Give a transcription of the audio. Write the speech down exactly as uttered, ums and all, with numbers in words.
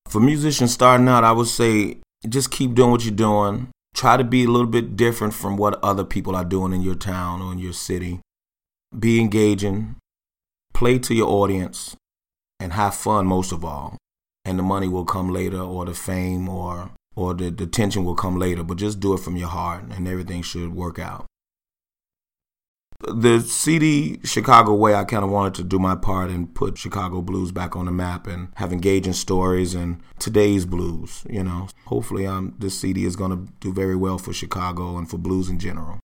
For musicians starting out, I would say just keep doing what you're doing. Try to be a little bit different from what other people are doing in your town or in your city. Be engaging, play to your audience, and have fun most of all. And the money will come later, or the fame, or or the, the attention will come later. But just do it from your heart, and everything should work out. The C D Chicago Way, I kind of wanted to do my part and put Chicago blues back on the map and have engaging stories and today's blues, you know. Hopefully um, this C D is going to do very well for Chicago and for blues in general.